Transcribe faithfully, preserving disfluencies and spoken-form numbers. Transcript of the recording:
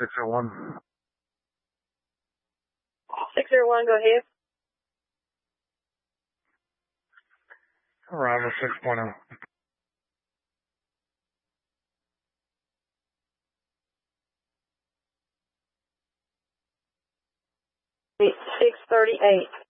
six oh one. six oh one, go ahead. Arrival six point oh. six thirty-eight.